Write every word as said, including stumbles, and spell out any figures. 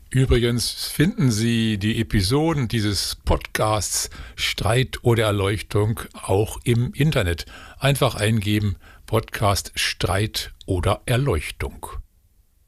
Übrigens finden Sie die Episoden dieses Podcasts Streit oder Erleuchtung auch im Internet. Einfach eingeben Podcast Streit oder Erleuchtung.